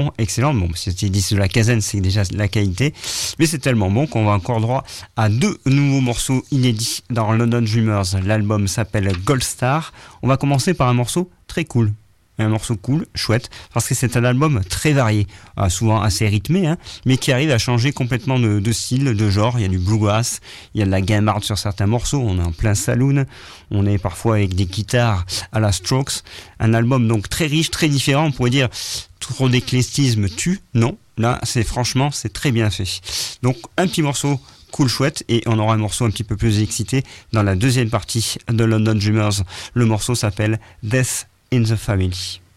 excellent. Bon, c'était 10 de la quinzaine, c'est déjà la qualité. Mais c'est tellement bon qu'on va encore droit à 2 nouveaux morceaux inédits dans London Dreamers. L'album s'appelle Gold Star. On va commencer par un morceau très cool. Un morceau cool, chouette, parce que c'est un album très varié, souvent assez rythmé, mais qui arrive à changer complètement de style, de genre. Il y a du bluegrass, il y a de la guimbarde sur certains morceaux, on est en plein saloon, on est parfois avec des guitares à la Strokes. Un album donc très riche, très différent, on pourrait dire trop d'éclectisme tue, non, là c'est très bien fait. Donc un petit morceau cool, chouette, et on aura un morceau un petit peu plus excité dans la deuxième partie de London Dreamers. Le morceau s'appelle Death in the Family.